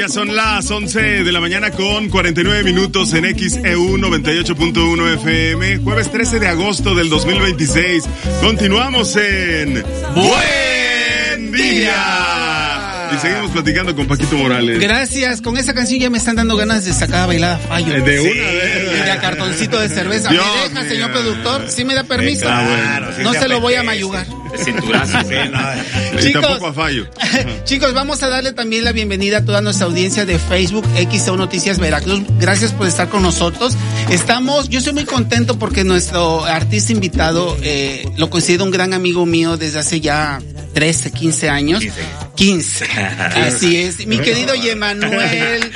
Ya son las 11 de la mañana con 49 minutos en XEU 98.1 FM. Jueves 13 de agosto del 2026. Continuamos en Buen Día. Y seguimos platicando con Paquito Morales. Gracias, con esa canción ya me están dando ganas de sacar a bailar a Fallo. De una vez. De a cartoncito de cerveza. Dios ¿Me deja, mío, señor productor? ¿Sí me da permiso? Claro, no se lo voy a mayugar. De cinturazo. Y tampoco a Fallo. Chicos, vamos a darle también la bienvenida a toda nuestra audiencia de Facebook, XEU Noticias Veracruz. Gracias por estar con nosotros. Yo estoy muy contento porque nuestro artista invitado lo considero un gran amigo mío desde hace ya 13, 15 años. 15. Así es. Mi querido Yemanuel.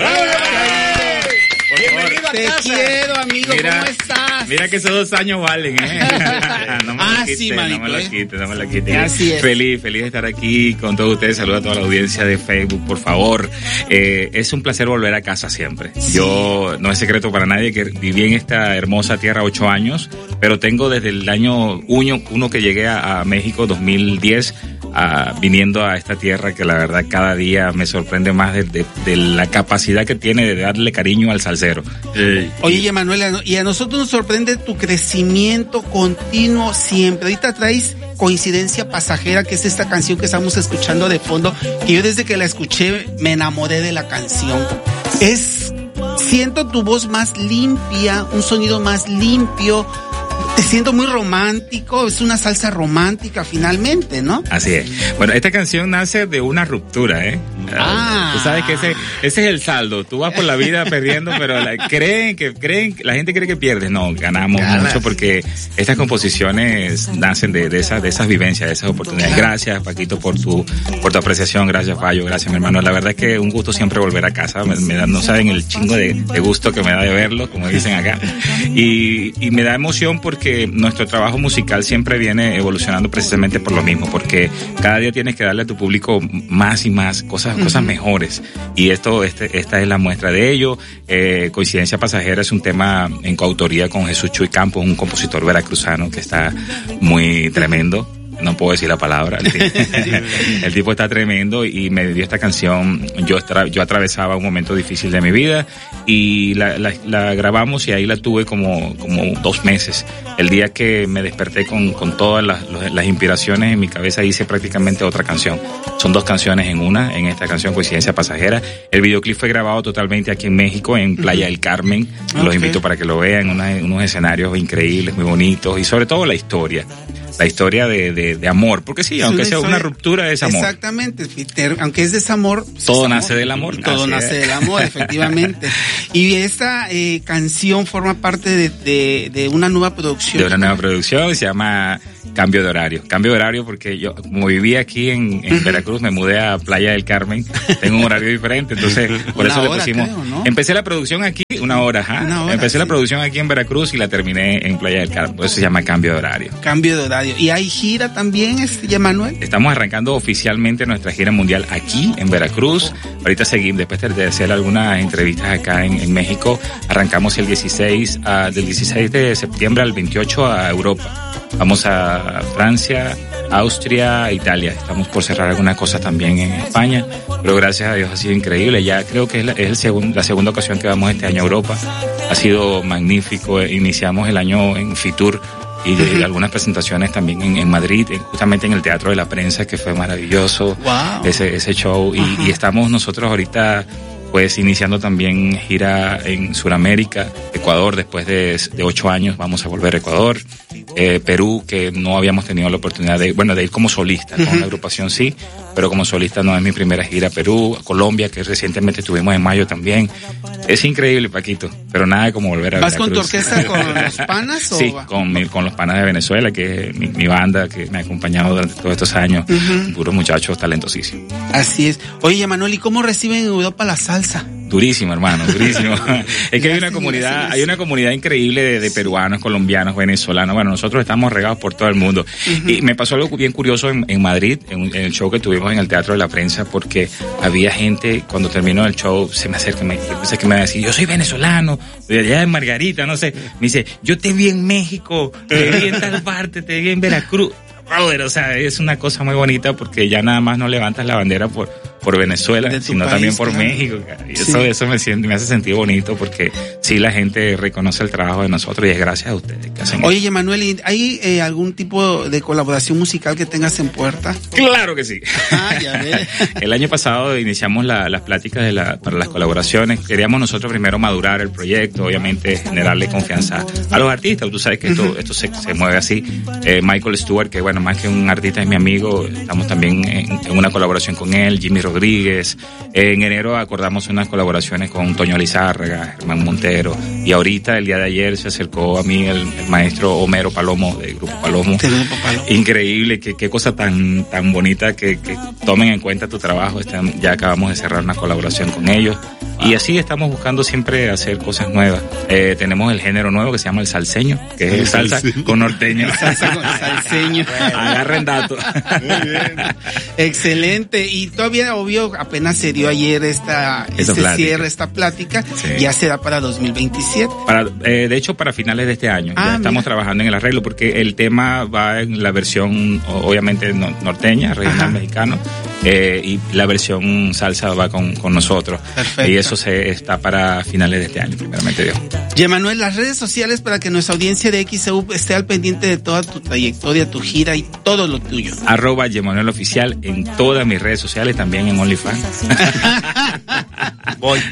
Bienvenido a Te casa. Quiero, amigo. ¿Cómo estás? Mira que esos 2 años valen, No me lo quiten, sí, manito, no me lo quiten. Así es. Feliz de estar aquí con todos ustedes. Saludo a toda la audiencia de Facebook, por favor. Es un placer volver a casa siempre. Sí. Yo, no es secreto para nadie que viví en esta hermosa tierra 8 años, pero tengo desde el año 1 que llegué a México, 2010, viniendo a esta tierra que la verdad cada día me sorprende más de la capacidad que tiene de darle cariño al salsero. Oye, Yemanuel, y a nosotros nos sorprende tu crecimiento continuo siempre. Ahorita traes Coincidencia Pasajera, que es esta canción que estamos escuchando de fondo, que yo desde que la escuché me enamoré de la canción. Siento tu voz más limpia, un sonido más limpio. Te siento muy romántico, es una salsa romántica finalmente, ¿no? Así es. Bueno, esta canción nace de una ruptura, Tú sabes que ese es el saldo. Tú vas por la vida perdiendo, pero la gente cree que pierdes. No, ganamos mucho porque estas composiciones nacen de esas vivencias, de esas oportunidades. Gracias, Paquito, por tu apreciación. Gracias, Fallo. Gracias, mi hermano. La verdad es que un gusto siempre volver a casa. No saben el chingo de gusto que me da de verlo, como dicen acá. Y me da emoción porque nuestro trabajo musical siempre viene evolucionando precisamente por lo mismo, porque cada día tienes que darle a tu público más y más cosas mejores, y esta es la muestra de ello. Coincidencia Pasajera es un tema en coautoría con Jesús Chuy Campos, un compositor veracruzano que está muy tremendo. No puedo decir la palabra. El tipo está tremendo y me dio esta canción. Yo atravesaba un momento difícil de mi vida y la grabamos y ahí la tuve como 2 meses. El día que me desperté con todas las inspiraciones en mi cabeza, hice prácticamente otra canción. Son 2 canciones en esta canción, Coincidencia Pasajera. El videoclip fue grabado totalmente aquí en México, en Playa del Carmen. Los invito para que lo vean, unos escenarios increíbles, muy bonitos, y sobre todo la historia de amor, porque sí, aunque sea una ruptura, es amor. Exactamente, aunque es desamor, pues todo es nace del amor. Todo nace del amor, efectivamente. Y esta canción forma parte de una nueva producción. De una nueva producción, se llama Cambio de horario porque yo, como vivía aquí en Veracruz, me mudé a Playa del Carmen, tengo un horario diferente, entonces por eso le pusimos, creo, ¿no? Empecé la producción aquí, una hora, empecé la producción aquí en Veracruz y la terminé en Playa del Carmen, por eso se llama Cambio de horario. ¿Y hay gira también, Yemanuel? Estamos arrancando oficialmente nuestra gira mundial aquí en Veracruz. Ahorita seguimos, después de hacer algunas entrevistas acá en México, arrancamos el 16 de septiembre al 28 a Europa. Vamos a Francia, Austria, Italia. Estamos por cerrar algunas cosas también en España, pero gracias a Dios ha sido increíble. Ya creo que es la segunda ocasión que vamos este año a Europa. Ha sido magnífico. Iniciamos el año en Fitur y de algunas presentaciones también en Madrid, justamente en el Teatro de la Prensa, que fue maravilloso. Wow. Ese show. Y estamos nosotros ahorita pues iniciando también gira en Sudamérica, Ecuador, después de 8 años vamos a volver a Ecuador, Perú, que no habíamos tenido la oportunidad de ir como solista, con la agrupación sí, pero como solista no es mi primera gira. Perú, Colombia, que recientemente estuvimos en mayo también. Es increíble, Paquito, pero nada como volver a Veracruz. ¿Vas con tu orquesta con los panas? Sí, con los panas de Venezuela, que es mi banda que me ha acompañado durante todos estos años, puros muchachos talentosísimos. Así es. Oye, Manuel, ¿y cómo reciben en Europa la salsa? Durísimo, hermano, durísimo. Es que hay una comunidad increíble de peruanos, colombianos, venezolanos. Bueno, nosotros estamos regados por todo el mundo. Y me pasó algo bien curioso en Madrid, en el show que tuvimos en el Teatro de la Prensa, porque había gente, cuando terminó el show, se me acerca, me va a decir, yo soy venezolano, de allá de Margarita, no sé. Me dice, yo te vi en México, te vi en tal parte, te vi en Veracruz. Brother, o sea, es una cosa muy bonita porque ya nada más no levantas la bandera por por Venezuela, sino país, también por México. Y eso me hace sentir bonito porque sí, la gente reconoce el trabajo de nosotros y es gracias a ustedes que hacen. Oye, Emanuel, ¿hay algún tipo de colaboración musical que tengas en puerta? Claro que sí. Ya ves. El año pasado iniciamos las pláticas para las colaboraciones. Queríamos nosotros primero madurar el proyecto, obviamente generarle confianza a los artistas. Tú sabes que esto se mueve así. Michael Stewart, que bueno, más que un artista es mi amigo, estamos también en una colaboración con él, Jimmy Rodríguez. En enero acordamos unas colaboraciones con Toño Lizárraga, Germán Montero, y ahorita, el día de ayer, se acercó a mí el maestro Homero Palomo, del Grupo Palomo. Increíble, qué cosa tan bonita, que tomen en cuenta tu trabajo. Ya acabamos de cerrar una colaboración con ellos. Y así estamos buscando siempre hacer cosas nuevas. Tenemos el género nuevo que se llama el salseño, que es salsa con norteño. Salsa con salseño. Agarren datos. Muy bien. Excelente. Y todavía, obvio, apenas se dio ayer esta plática. Sí. Ya será para 2027. De hecho, para finales de este año. Ya estamos trabajando en el arreglo porque el tema va en la versión, obviamente, norteña, regional mexicano. Y la versión salsa va con nosotros. Perfecto. Y eso está para finales de este año, primeramente Dios. Y Emanuel, las redes sociales para que nuestra audiencia de XEU esté al pendiente de toda tu trayectoria, tu gira y todo lo tuyo. @Yemanuel Oficial en todas mis redes sociales, también en OnlyFans. Voy.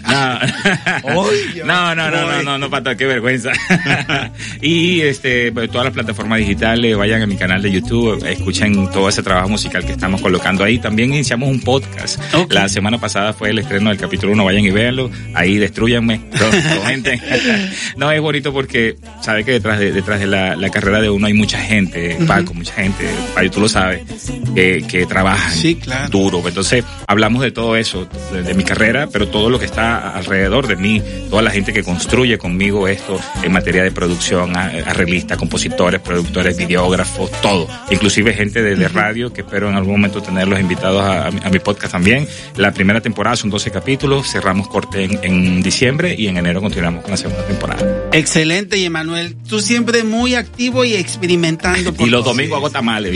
No, Pato, qué vergüenza. Y pues, todas las plataformas digitales, vayan a mi canal de YouTube, escuchen todo ese trabajo musical que estamos colocando ahí. También iniciamos un podcast. Okay. La semana pasada fue el estreno del capítulo 1, vayan y véanlo. Ahí destruyanme, comenten. No, es bonito porque sabe que detrás de la carrera de uno hay mucha gente, Paco, mucha gente, Paco, tú lo sabes, que trabajan duro. Entonces, hablamos de todo eso, de mi carrera, pero todo lo que está alrededor de mí, toda la gente que construye conmigo esto en materia de producción, arreglistas, compositores, productores, videógrafos, todo. Inclusive gente de radio, que espero en algún momento tenerlos invitados a mi podcast también. La primera temporada son 12 capítulos, cerramos corte en diciembre y en enero continuamos con la segunda temporada. Excelente, y Emanuel, tú siempre muy activo y experimentando. Y los domingos hago tamales.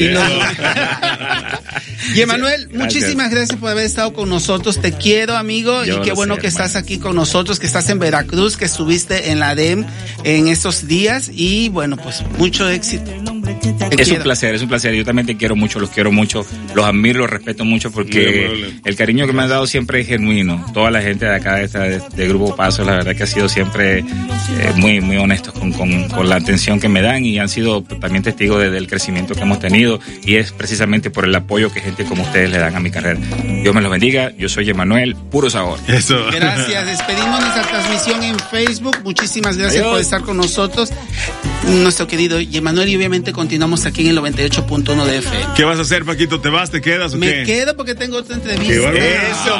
Y Emanuel, muchísimas gracias por haber estado con nosotros. Te quiero, amigo, y qué bueno que estás aquí con nosotros, que estás en Veracruz, que estuviste en la DEM en estos días y bueno, pues mucho éxito. Es un placer. Yo también te quiero mucho, los quiero mucho, los admiro, los respeto mucho porque el cariño que me han dado siempre es genuino. Toda la gente de acá, de Grupo Paso, la verdad que ha sido siempre muy honestos con la atención que me dan y han sido también testigos del crecimiento que hemos tenido y es precisamente por el apoyo que gente como ustedes le dan a mi carrera. Dios me los bendiga. Yo soy Emanuel, puro sabor. Eso. Gracias. Despedimos nuestra transmisión en Facebook. Muchísimas gracias por estar con nosotros, nuestro querido Emanuel, y obviamente continuamos aquí en el 98.1 de FM. ¿Qué vas a hacer, Paquito? ¿Te vas, te quedas o qué? Me quedo porque tengo otra entrevista. Eso,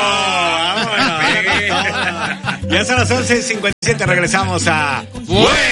Paco. Vámonos. Ya son las 11:57. Regresamos a